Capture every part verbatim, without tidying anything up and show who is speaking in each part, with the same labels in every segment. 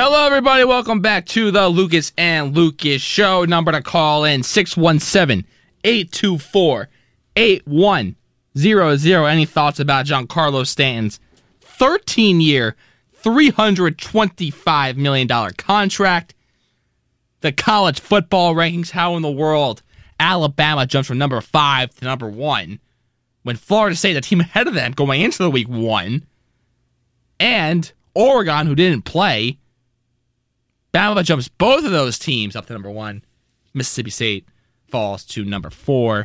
Speaker 1: Hello, everybody. Welcome back to the Lucas and Lucas Show. Number to call in, six one seven, eight two four, eight one zero zero. Any thoughts about Giancarlo Stanton's thirteen-year, three hundred twenty-five million dollars contract? The college football rankings, how in the world Alabama jumps from number five to number one when Florida State, the team ahead of them going into the week one, and Oregon, who didn't play, Bama jumps both of those teams up to number one. Mississippi State falls to number four.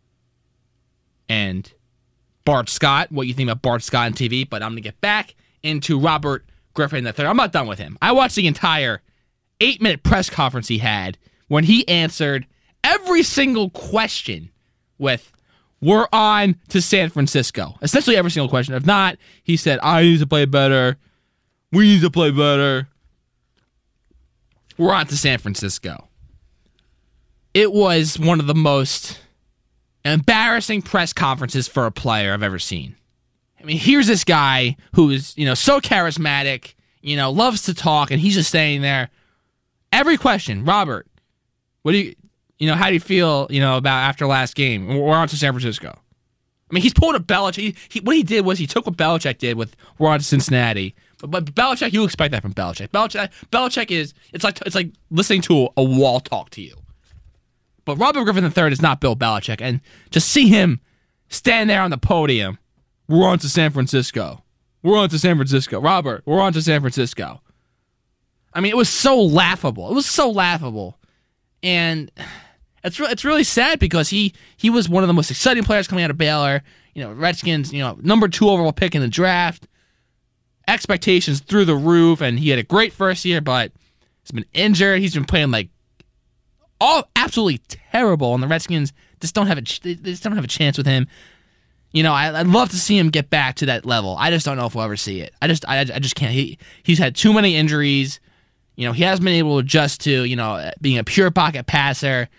Speaker 1: And Bart Scott, what you think about Bart Scott on T V, but I'm going to get back into Robert Griffin the third. I'm not done with him. I watched the entire eight-minute press conference he had when he answered every single question with, "We're on to San Francisco." Essentially every single question. If not, he said, "I need to play better. We need to play better. We're on to San Francisco." It was one of the most embarrassing press conferences for a player I've ever seen. I mean, here's this guy who's, you know, so charismatic, you know, loves to talk, and he's just standing there. Every question, "Robert, what do you, you know, how do you feel, you know, about after last game? We're on to San Francisco." I mean, he's pulled a Belichick. He, he, what he did was he took what Belichick did with "We're on to Cincinnati." But, but Belichick, you expect that from Belichick. Belichick, Belichick is, it's like it's like listening to a, a wall talk to you. But Robert Griffin the third is not Bill Belichick. And just see him stand there on the podium. "We're on to San Francisco. We're on to San Francisco. Robert, we're on to San Francisco." I mean, it was so laughable. It was so laughable. And it's, re- it's really sad because he, he was one of the most exciting players coming out of Baylor. You know, Redskins, you know, number two overall pick in the draft. Expectations through the roof, and he had a great first year, but he's been injured. He's been playing like all absolutely terrible, and the Redskins just don't have a they just don't have a chance with him. You know, I, I'd love to see him get back to that level. I just don't know if we'll ever see it. I just I, I just can't. He he's had too many injuries. You know, he hasn't been able to adjust to, you know, being a pure pocket passer.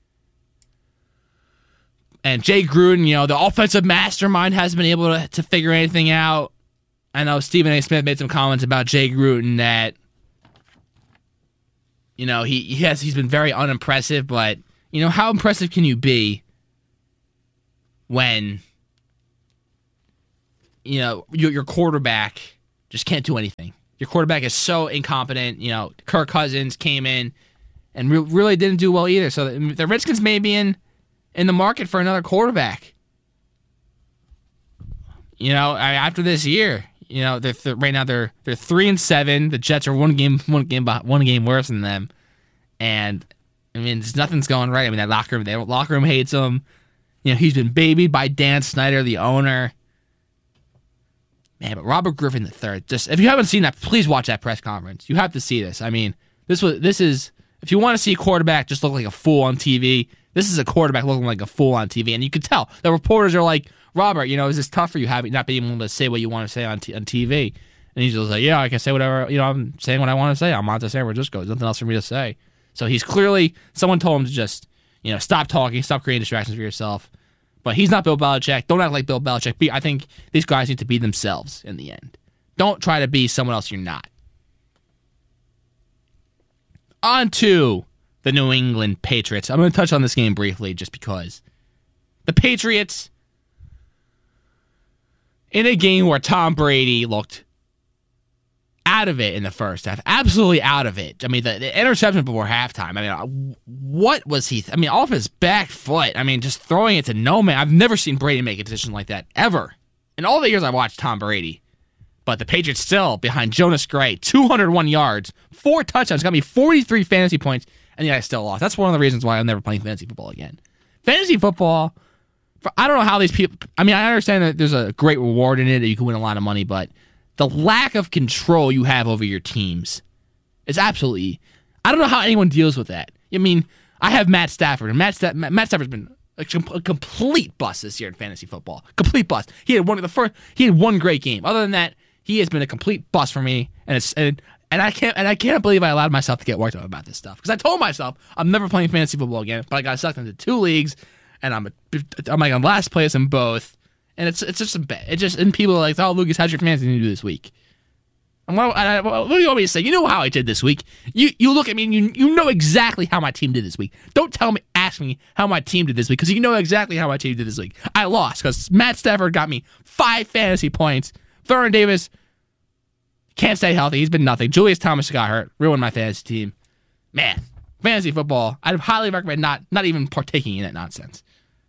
Speaker 1: And Jay Gruden, you know, the offensive mastermind, hasn't been able to, to figure anything out. I know Stephen A. Smith made some comments about Jay Gruden that, you know, he, he has he's been very unimpressive, but, you know, how impressive can you be when, you know, your, your quarterback just can't do anything? Your quarterback is so incompetent. You know, Kirk Cousins came in and re- really didn't do well either. So the, the Redskins may be in, in the market for another quarterback. You know, after this year, you know, they're th- right now they're they're three and seven. The Jets are one game one game one game worse than them, and I mean, nothing's going right. I mean, that locker room, that locker room hates him. You know, he's been babied by Dan Snyder, the owner. Man, but Robert Griffin the third, just if you haven't seen that, please watch that press conference. You have to see this. I mean, this was this is if you want to see a quarterback just look like a fool on T V, this is a quarterback looking like a fool on T V, and you can tell the reporters are like, "Robert, you know, is this tough for you having not being able to say what you want to say on t- on T V?" And he's just like, "Yeah, I can say whatever. You know, I'm saying what I want to say. I'm on to San Francisco. There's nothing else for me to say." So he's clearly someone told him to just, you know, stop talking, stop creating distractions for yourself. But he's not Bill Belichick. Don't act like Bill Belichick. Be, I think these guys need to be themselves in the end. Don't try to be someone else you're not. On to the New England Patriots. I'm going to touch on this game briefly just because. The Patriots, in a game where Tom Brady looked out of it in the first half, absolutely out of it. I mean, the, the interception before halftime, I mean, what was he, th- I mean, off his back foot, I mean, just throwing it to no man. I've never seen Brady make a decision like that, ever. In all the years I watched Tom Brady. But the Patriots still behind Jonas Gray, two hundred one yards, four touchdowns, got me forty-three fantasy points, and yet I still lost. That's one of the reasons why I'm never playing fantasy football again. Fantasy football, I don't know how these people, I mean, I understand that there's a great reward in it, that you can win a lot of money, but the lack of control you have over your teams is absolutely, I don't know how anyone deals with that. I mean, I have Matt Stafford, and Matt, Sta- Matt Stafford's been a, a complete bust this year in fantasy football. Complete bust. He had one of the first, he had one great game. Other than that, he has been a complete bust for me, and it's and, and I can't and I can't believe I allowed myself to get worked up about this stuff, because I told myself I'm never playing fantasy football again, but I got sucked into two leagues, and I'm a, I'm like on last place in both, and it's it's just a bet. It just and people are like, "Oh, Lucas, how's your fantasy do this week?" And what, I, what do you want me to say? You know how I did this week. You you look at me and you, you know exactly how my team did this week. Don't tell me, ask me how my team did this week, because you know exactly how my team did this week. I lost because Matt Stafford got me five fantasy points. Vernon Davis can't stay healthy. He's been nothing. Julius Thomas got hurt. Ruined my fantasy team. Man, fantasy football, I'd highly recommend not, not even partaking in that nonsense.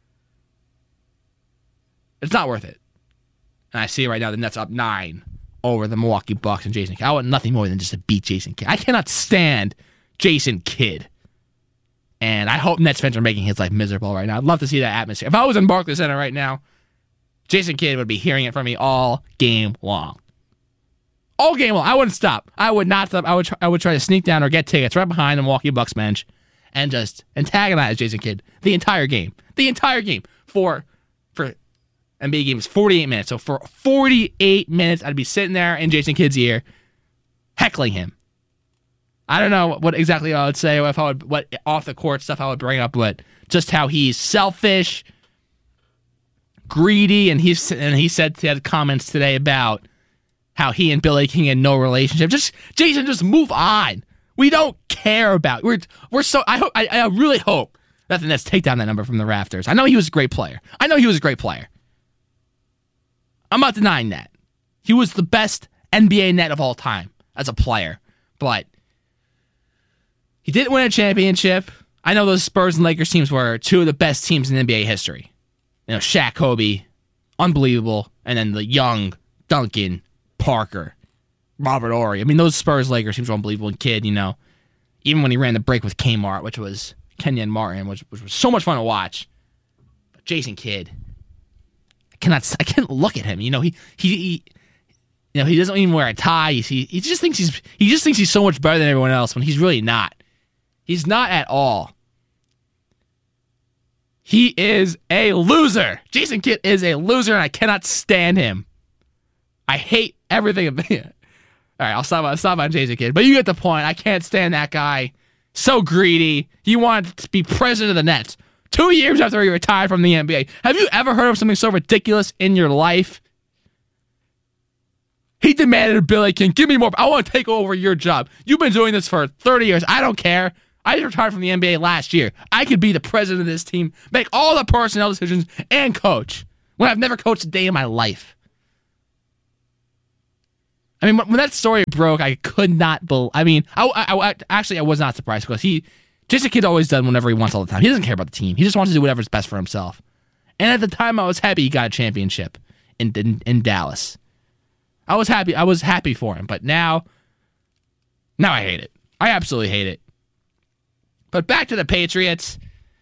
Speaker 1: It's not worth it. And I see right now the Nets up nine over the Milwaukee Bucks and Jason Kidd. I want nothing more than just to beat Jason Kidd. I cannot stand Jason Kidd. And I hope Nets fans are making his life miserable right now. I'd love to see that atmosphere. If I was in Barclays Center right now, Jason Kidd would be hearing it from me all game long. All game long. I wouldn't stop. I would not stop. I would try, I would try to sneak down or get tickets right behind the Milwaukee Bucks bench and just antagonize Jason Kidd the entire game. The entire game. For for N B A games, forty-eight minutes. So for forty-eight minutes, I'd be sitting there in Jason Kidd's ear, heckling him. I don't know what exactly I would say, or if I would, what off the court stuff I would bring up, but just how he's selfish, greedy, and he's and he said he had comments today about how he and Billy King had no relationship. Just Jason, just move on. We don't care about. We're we're so. I hope. I, I really hope that the Nets take down that number from the rafters. I know he was a great player. I know he was a great player. I'm not denying that. He was the best N B A net of all time as a player, but he didn't win a championship. I know those Spurs and Lakers teams were two of the best teams in N B A history. You know, Shaq, Kobe, unbelievable, and then the young Duncan, Parker, Robert Horry. I mean, those Spurs Lakers teams were unbelievable. And Kidd, you know, even when he ran the break with Kmart, which was Kenyon Martin, which, which was so much fun to watch. But Jason Kidd, I cannot, I can't look at him. You know, he, he, he you know, he doesn't even wear a tie. He, he just thinks he's, he just thinks he's so much better than everyone else when he's really not. He's not at all. He is a loser. Jason Kidd is a loser, and I cannot stand him. I hate everything about it. All right, I'll stop, I'll stop on Jason Kidd. But you get the point. I can't stand that guy. So greedy. He wanted to be president of the Nets. Two years after he retired from the N B A. Have you ever heard of something so ridiculous in your life? He demanded of Billy King, give me more. I want to take over your job. You've been doing this for thirty years. I don't care. I retired from the N B A last year. I could be the president of this team, make all the personnel decisions, and coach when I've never coached a day in my life. I mean, when that story broke, I could not believe. I mean, I, I, I actually I was not surprised because he, Jason Kidd always done whatever he wants all the time. He doesn't care about the team. He just wants to do whatever's best for himself. And at the time, I was happy he got a championship in in, in Dallas. I was happy. I was happy for him. But now, now I hate it. I absolutely hate it. But back to the Patriots.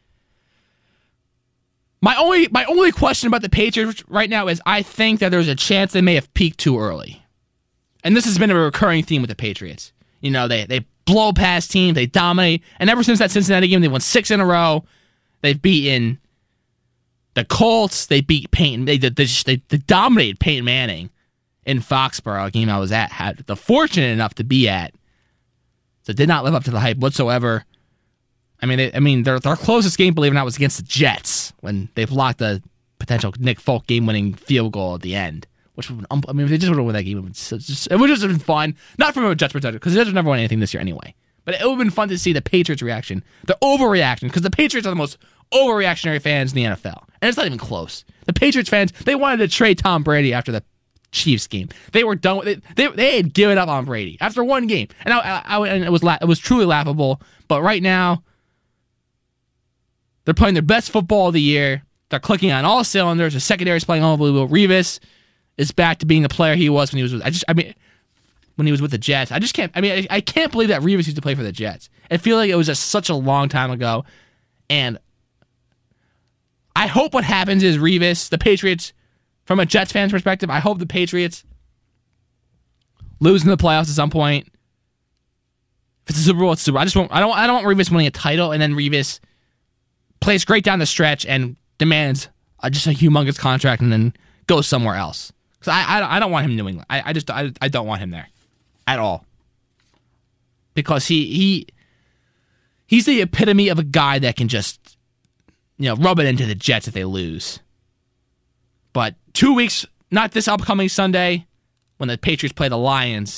Speaker 1: My only my only question about the Patriots right now is I think that there's a chance they may have peaked too early. And this has been a recurring theme with the Patriots. You know, they, they blow past teams, they dominate, and ever since that Cincinnati game, they won six in a row. They've beaten the Colts, they beat Peyton, they, they, they, they dominated Peyton Manning in Foxborough, a game I was at, had the fortunate enough to be at. So did not live up to the hype whatsoever. I mean, they, I mean, their their closest game, believe it or not, was against the Jets when they blocked the potential Nick Folk game-winning field goal at the end. Which would, I mean, if they just would have won that game, it would just, it would just have been fun. Not from a Jets perspective, because the Jets would never won anything this year anyway. But it would have been fun to see the Patriots' reaction, the overreaction, because the Patriots are the most overreactionary fans in the N F L, and it's not even close. The Patriots fans, they wanted to trade Tom Brady after the Chiefs game. They were done with it. They, they had given up on Brady after one game, and I, I, I and it was la- it was truly laughable. But right now, they're playing their best football of the year. They're clicking on all cylinders. The secondary is playing unbelievable. Revis is back to being the player he was when he was with, I just I mean when he was with the Jets. I just can't I mean I, I can't believe that Revis used to play for the Jets. I feel like it was just such a long time ago. And I hope what happens is Revis, the Patriots, from a Jets fan's perspective, I hope the Patriots lose in the playoffs at some point. If it's a Super Bowl, it's Super Bowl. I just want I don't I don't want Revis winning a title and then Revis plays great down the stretch and demands a, just a humongous contract and then goes somewhere else. Because I, I I don't want him in New England. I, I just I, I don't want him there at all. Because he he he's the epitome of a guy that can just, you know, rub it into the Jets if they lose. But two weeks, not this upcoming Sunday, when the Patriots play the Lions,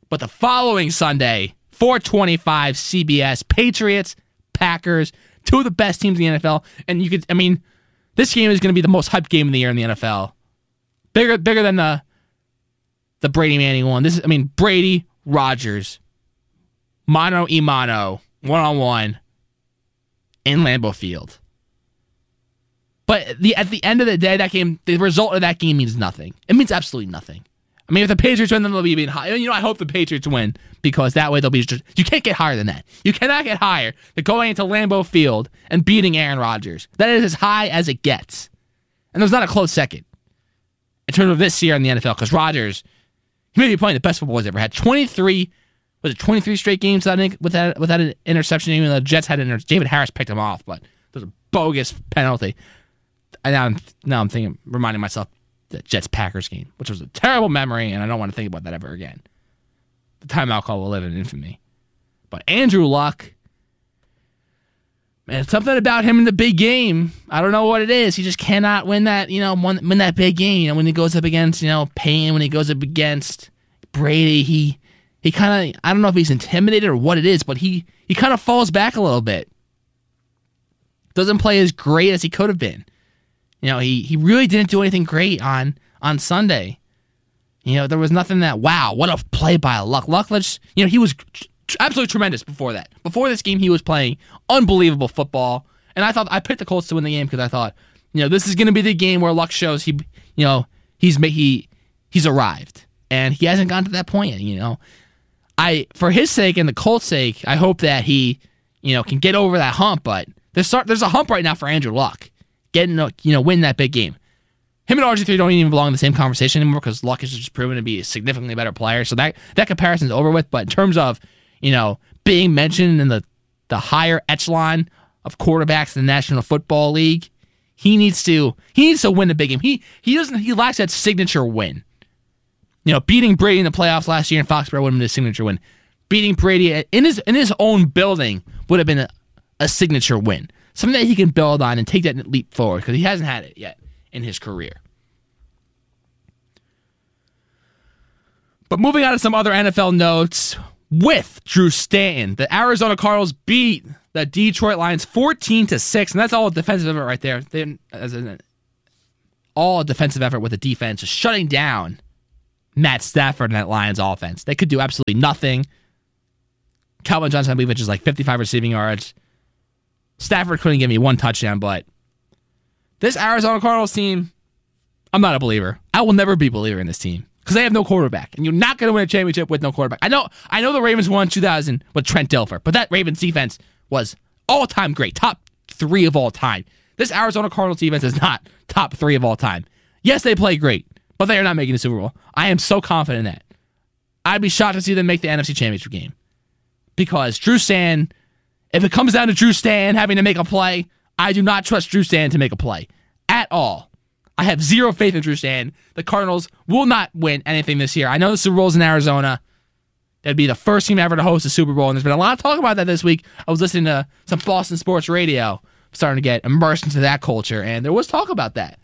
Speaker 1: But the following Sunday, four twenty-five C B S, Patriots, Packers, two of the best teams in the N F L. And you could, I mean, this game is going to be the most hyped game of the year in the N F L. Bigger bigger than the the Brady Manning one. This is, I mean, Brady, Rodgers, mano y mano, one-on-one in Lambeau Field. But the at the end of the day, that game, the result of that game means nothing. It means absolutely nothing. I mean, if the Patriots win, then they'll be even higher. You know, I hope the Patriots win because that way they'll be just. You can't get higher than that. You cannot get higher than going into Lambeau Field and beating Aaron Rodgers. That is as high as it gets. And there's not a close second in terms of this year in the N F L because Rodgers, he may be playing the best football he's ever had. twenty-three, was it twenty-three straight games without, without, without an interception? Even though the Jets had an interception. David Harris picked him off, but there's a bogus penalty. And now I'm, now I'm thinking, reminding myself, the Jets-Packers game, which was a terrible memory, and I don't want to think about that ever again. The timeout call will live in infamy. But Andrew Luck, man, something about him in the big game. I don't know what it is. He just cannot win that, you know, win, win that big game. You know, when he goes up against, you know, Payne, when he goes up against Brady, he he kind of, I don't know if he's intimidated or what it is, but he he kind of falls back a little bit. Doesn't play as great as he could have been. You know, he, he really didn't do anything great on, on Sunday. You know, there was nothing that, wow, what a play by Luck. Luck, let's, you know, he was tr- absolutely tremendous before that. Before this game, he was playing unbelievable football. And I thought, I picked the Colts to win the game because I thought, you know, this is going to be the game where Luck shows he, you know, he's he he's arrived. And he hasn't gotten to that point yet, you know. I, for his sake and the Colts' sake, I hope that he, you know, can get over that hump. But there's, there's a hump right now for Andrew Luck. Getting, you know, win that big game. Him and R G three don't even belong in the same conversation anymore because Luck has just proven to be a significantly better player. So that that comparison's over with. But in terms of, you know, being mentioned in the, the higher echelon of quarterbacks in the National Football League, he needs to he needs to win the big game. He he doesn't he lacks that signature win. You know, beating Brady in the playoffs last year in Foxborough would have been a signature win. Beating Brady in his in his own building would have been a, a signature win. Something that he can build on and take that leap forward because he hasn't had it yet in his career. But moving on to some other N F L notes, with Drew Stanton, the Arizona Cardinals beat the Detroit Lions fourteen to six, and that's all a defensive effort right there. They, as an, all a defensive effort with the defense, just shutting down Matt Stafford and that Lions offense. They could do absolutely nothing. Calvin Johnson, I believe, which is like fifty-five receiving yards. Stafford couldn't give me one touchdown, but this Arizona Cardinals team, I'm not a believer. I will never be a believer in this team because they have no quarterback, and you're not going to win a championship with no quarterback. I know I know the Ravens won two thousand with Trent Dilfer, but that Ravens defense was all-time great, top three of all time. This Arizona Cardinals defense is not top three of all time. Yes, they play great, but they are not making the Super Bowl. I am so confident in that. I'd be shocked to see them make the N F C Championship game because Drew Stanton, if it comes down to Drew Stanton having to make a play, I do not trust Drew Stanton to make a play at all. I have zero faith in Drew Stanton. The Cardinals will not win anything this year. I know the Super Bowl's in Arizona. That'd be the first team ever to host a Super Bowl, and there's been a lot of talk about that this week. I was listening to some Boston sports radio, starting to get immersed into that culture, and there was talk about that.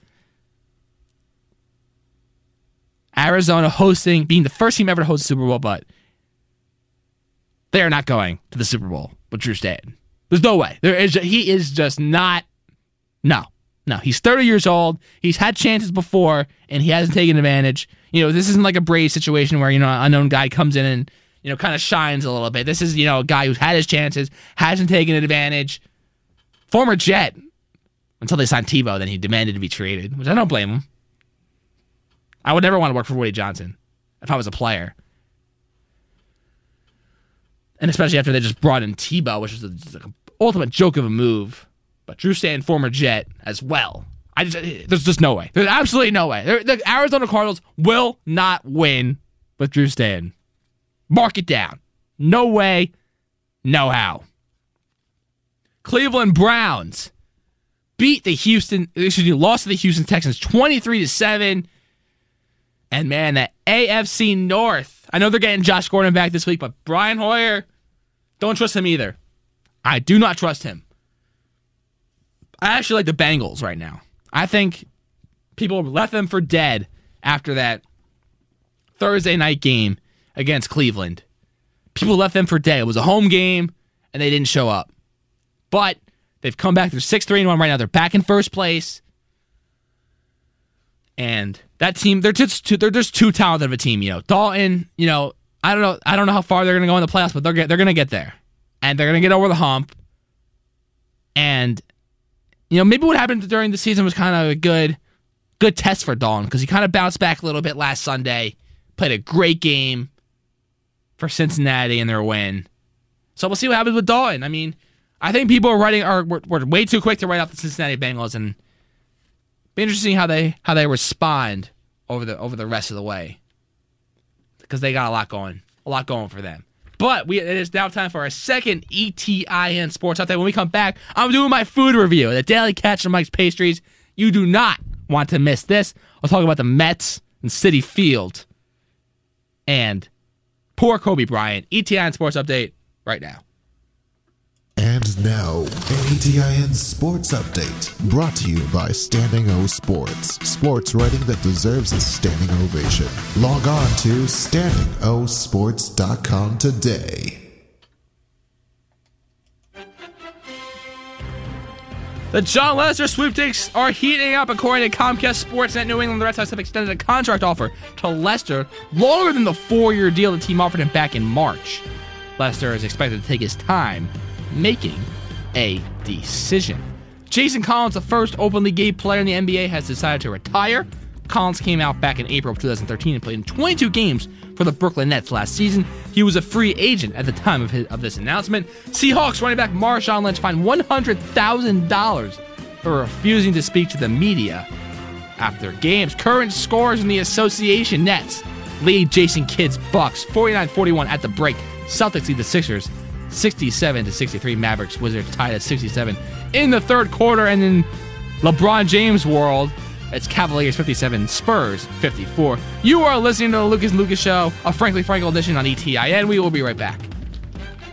Speaker 1: Arizona hosting, being the first team ever to host a Super Bowl, but they are not going to the Super Bowl with Drew Stanton. There's no way. There is. He is just not. No, no. He's thirty years old. He's had chances before, and he hasn't taken advantage. You know, this isn't like a Brady situation where, you know, an unknown guy comes in and, you know, kind of shines a little bit. This is, you know, a guy who's had his chances, hasn't taken advantage. Former Jet, until they signed Tebow, then he demanded to be traded, which I don't blame him. I would never want to work for Woody Johnson if I was a player. And especially after they just brought in Tebow, which was an ultimate joke of a move. But Drew Stanton, former Jet, as well. I just, there's just no way. There's absolutely no way. They're, the Arizona Cardinals will not win with Drew Stanton. Mark it down. No way, no how. Cleveland Browns beat the Houston, excuse me, lost to the Houston Texans twenty-three to seven. And man, that A F C North. I know they're getting Josh Gordon back this week, but Brian Hoyer, don't trust him either. I do not trust him. I actually like the Bengals right now. I think people left them for dead after that Thursday night game against Cleveland. People left them for dead. It was a home game, and they didn't show up. But they've come back. They're six three and one right now. They're back in first place. And that team, they're just too, they're just too talented of a team. You know, Dalton. You know, I don't know. I don't know how far they're going to go in the playoffs, but they're get, they're going to get there, and they're going to get over the hump. And you know, maybe what happened during the season was kind of a good, good test for Dalton because he kind of bounced back a little bit last Sunday, played a great game for Cincinnati in their win. So we'll see what happens with Dalton. I mean, I think people are writing are were, were way too quick to write off the Cincinnati Bengals, and be interesting how they how they respond over the over the rest of the way because they got a lot going, a lot going for them. But we, it is now time for our second E T I N Sports Update. When we come back, I'm doing my food review, the Daily Catch from Mike's Pastries. You do not want to miss this. I'll talk about the Mets and Citi Field and poor Kobe Bryant. E T I N Sports Update right now.
Speaker 2: And now, an E T I N Sports Update, brought to you by Standing O Sports. Sports writing that deserves a standing ovation. Log on to standing o sports dot com today.
Speaker 1: The John Lester sweepstakes are heating up. According to Comcast Sportsnet, New England Red Sox have extended a contract offer to Lester longer than the four-year deal the team offered him back in March. Lester is expected to take his time making a decision. Jason Collins, the first openly gay player in the N B A, has decided to retire. Collins came out back in April of twenty thirteen and played in twenty-two games for the Brooklyn Nets last season. He was a free agent at the time of, his, of this announcement. Seahawks running back Marshawn Lynch fined one hundred thousand dollars for refusing to speak to the media after games. Current scores in the association: Nets lead Jason Kidd's Bucks forty-nine forty-one at the break. Celtics lead the Sixers sixty-seven to sixty-three. Mavericks Wizards tied at sixty-seven in the third quarter. And in LeBron James world, it's Cavaliers fifty-seven, Spurs fifty-four. You are listening to the Lucas and Lucas Show, a Frankly Frankel edition on E T I N. We will be right back.